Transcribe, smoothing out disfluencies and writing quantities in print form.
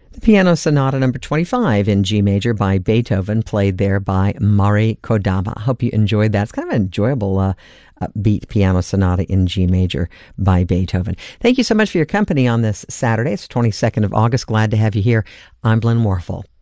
The Piano Sonata number 25 in G major by Beethoven, played there by Mari Kodama. I hope you enjoyed that. It's kind of an enjoyable upbeat piano sonata in G major by Beethoven. Thank you so much for your company on this Saturday. It's 22nd of August. Glad to have you here. I'm Glenn Warfel.